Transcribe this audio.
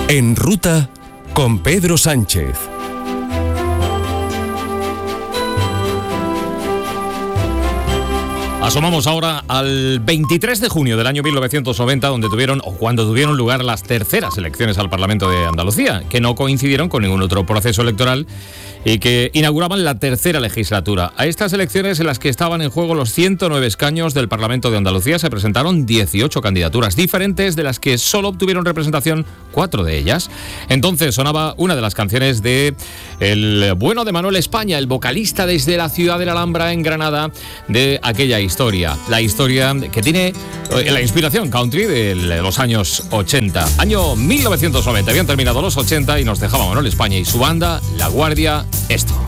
En Ruta con Pedro Sánchez. Asomamos ahora al 23 de junio del año 1990, cuando tuvieron lugar las terceras elecciones al Parlamento de Andalucía, que no coincidieron con ningún otro proceso electoral y que inauguraban la tercera legislatura. A estas elecciones, en las que estaban en juego los 109 escaños del Parlamento de Andalucía, se presentaron 18 candidaturas diferentes, de las que solo obtuvieron representación 4 de ellas. Entonces sonaba una de las canciones de el bueno de Manuel España, el vocalista desde la ciudad de la Alhambra en Granada, de aquella historia. La historia que tiene la inspiración country de los años 80. Año 1990, habían terminado los 80 y nos dejaba Manuel España y su banda, La Guardia, esto.